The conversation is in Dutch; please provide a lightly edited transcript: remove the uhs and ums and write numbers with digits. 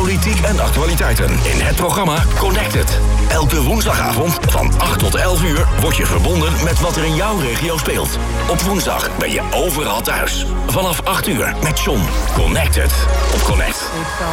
politiek en actualiteiten in het programma Connected. Elke woensdagavond van 8 tot 11 uur word je verbonden met wat er in jouw regio speelt. Op woensdag ben je overal thuis. Vanaf 8 uur met John. Connected op Connect.